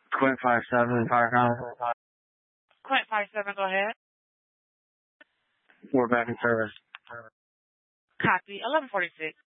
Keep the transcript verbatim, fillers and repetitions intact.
Quint five seven, Firecom. Quint five seven, go ahead. We're back in service. Copy. eleven forty-six.